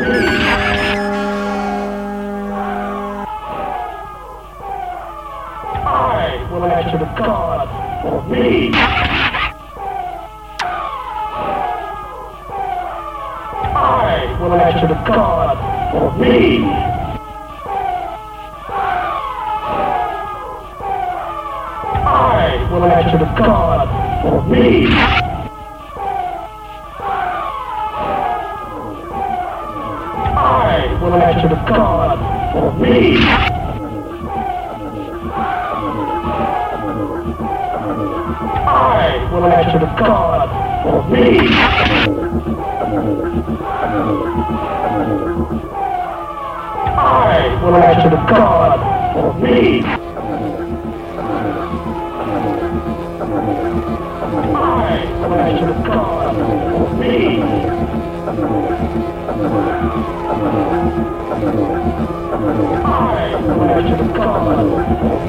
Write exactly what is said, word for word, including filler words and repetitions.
I will answer to God for me. I will answer to God for me. I will answer to God for me. I will answer to God for me. I will answer to God for me. I will answer to God for me. I will answer to God for me. I will answer to God for me.